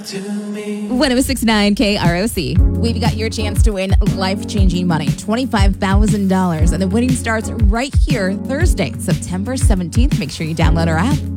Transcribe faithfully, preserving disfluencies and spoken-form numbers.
one oh six point nine K R O C. We've got your chance to win life-changing money, twenty-five thousand dollars. And the winning starts right here Thursday, September seventeenth. Make sure you download our app.